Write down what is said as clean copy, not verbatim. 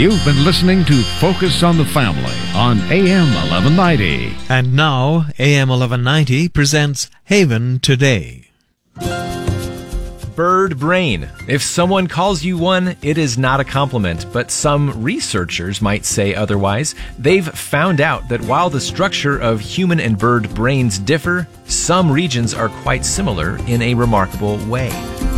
You've been listening to Focus on the Family on AM 1190. And now, AM 1190 presents Haven Today. Bird brain. If someone calls you one, it is not a compliment, but some researchers might say otherwise. They've found out that while the structure of human and bird brains differ, some regions are quite similar in a remarkable way.